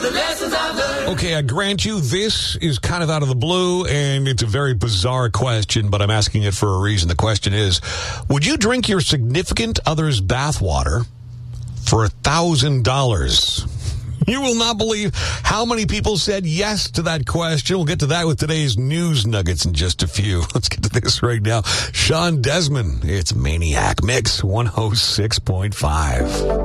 Okay, I grant you this is kind of out of the blue, and it's a very bizarre question, but I'm asking it for a reason. The question is, would you drink your significant other's bathwater for $1,000? You will not believe how many people said yes to that question. We'll get to that with today's news nuggets in just a few. Let's get to this right now. Sean Desmond, it's Maniac Mix 106.5.